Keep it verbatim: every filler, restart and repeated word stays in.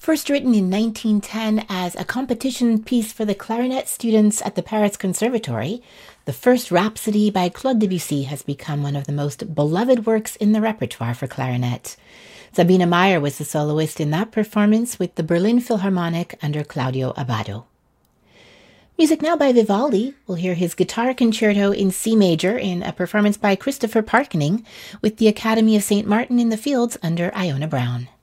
First written in nineteen ten as a competition piece for the clarinet students at the Paris Conservatory, the first Rhapsody by Claude Debussy has become one of the most beloved works in the repertoire for clarinet. Sabine Meyer was the soloist in that performance with the Berlin Philharmonic under Claudio Abbado. Music now by Vivaldi. We'll hear his guitar concerto in C major in a performance by Christopher Parkening with the Academy of Saint Martin in the Fields under Iona Brown.